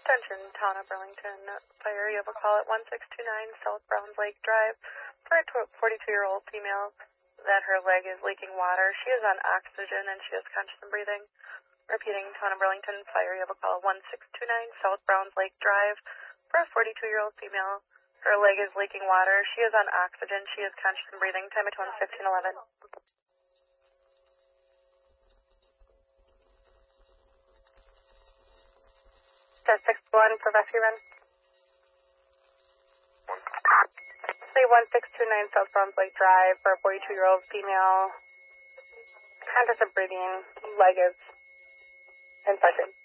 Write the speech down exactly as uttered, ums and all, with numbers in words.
Attention, Town of Burlington Fire. You have a call at one six two nine South Browns Lake Drive for a forty-two-year-old female that her leg is leaking water. She is on oxygen and she is conscious and breathing. Repeating, Town of Burlington Fire. You have a call at one six two nine South Browns Lake Drive for a forty-two-year-old female. Her leg is leaking water. She is on oxygen. She is conscious and breathing. Time at one fifteen eleven. Star six one for rescue run. Say one six two nine South Browns Lake Drive for a forty-two-year-old female. Conscious of breathing. Leg is infected.